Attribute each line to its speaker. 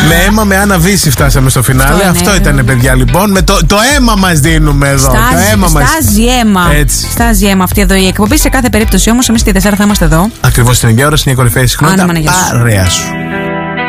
Speaker 1: Με αίμα με Άννα Βύση φτάσαμε στο φινάλε. Αυτό ήταν, παιδιά, λοιπόν. Με το αίμα μας δίνουμε εδώ.
Speaker 2: Στάζει αίμα. Στάζει αίμα αυτή εδώ η εκπομπή. Σε κάθε περίπτωση όμως, εμείς τη Δευτέρα θα είμαστε εδώ.
Speaker 1: Ακριβώς την ίδια ώρα, στην κορυφαία συχνότητα. Παρέα σου.